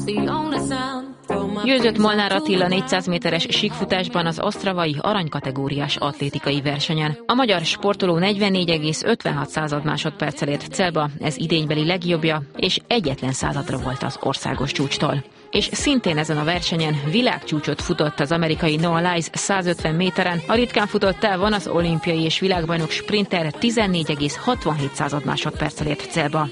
Győzött Molnár Attila 400 méteres síkfutásban az osztravai aranykategóriás atlétikai versenyen. A magyar sportoló 44,56 másodperccel ért célba, ez idénybeli legjobbja, és egyetlen századra volt az országos csúcstól. És szintén ezen a versenyen világcsúcsot futott az amerikai Noah Lyles 150 méteren, a ritkán futott távon az olimpiai és világbajnok sprinter 14,67 másodperccel ért célba.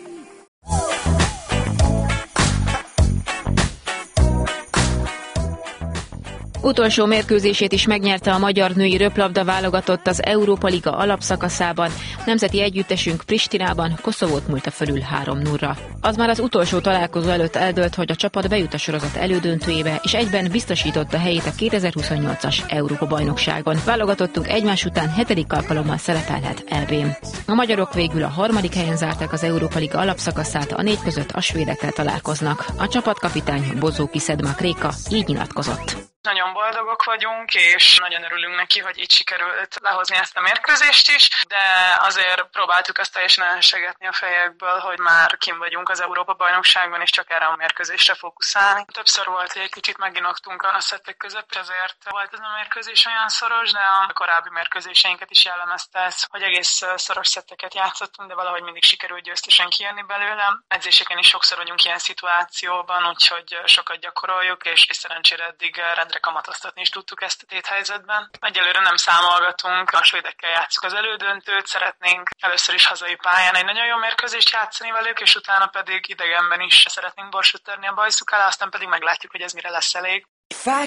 Utolsó mérkőzését is megnyerte a magyar női röplabda válogatott az Európa Liga alapszakaszában. Nemzeti együttesünk Pristinában Koszovót múlta fölül 3-0-ra. Az már az utolsó találkozó előtt eldőlt, hogy a csapat bejut a sorozat elődöntőjébe, és egyben biztosította helyét a 2028-as Európa-bajnokságon. Válogatottunk egymás után 7. alkalommal szerepelhet EB-n. A magyarok végül a 3. helyen zárták az Európa Liga alapszakaszát, a 4 között a svédekkel találkoznak. A csapatkapitány Bozóki Szedmák Réka így nyilatkozott. Nagyon boldogok vagyunk, és nagyon örülünk neki, hogy így sikerült lehozni ezt a mérkőzést is, de azért próbáltuk ezt teljesen elsegetni a fejekből, hogy már kim vagyunk az Európa-bajnokságban, és csak erre a mérkőzésre fókuszálni. Többször volt, hogy egy kicsit meginoktunk a szettek között, ezért volt ez a mérkőzés olyan szoros, de a korábbi mérkőzéseinket is jellemezte ez, hogy egész szoros szetteket játszottunk, de valahogy mindig sikerült győztesen kijönni belőle. Edzéseken is sokszor vagyunk ilyen szituációban, úgyhogy sokat gyakoroljuk, és szerencsére eddig kamatoztatni is tudtuk ezt a téthelyzetben. Egyelőre nem számolgatunk, a svédekkel játsszuk az elődöntőt, szeretnénk először is hazai pályán egy nagyon jó mérkőzést játszani velük, és utána pedig idegenben is szeretnénk borsot törni a bajszuk alá, aztán pedig meglátjuk, hogy ez mire lesz elég.